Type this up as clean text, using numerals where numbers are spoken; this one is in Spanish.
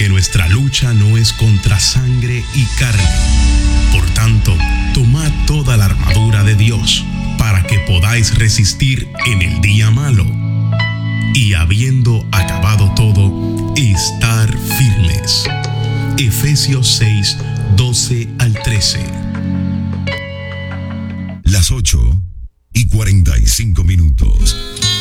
porque nuestra lucha no es contra sangre y carne. Por tanto, tomad toda la armadura de Dios, para que podáis resistir en el día malo, y habiendo acabado todo, estar firmes. Efesios 6, 12 al 13. Las 8:45.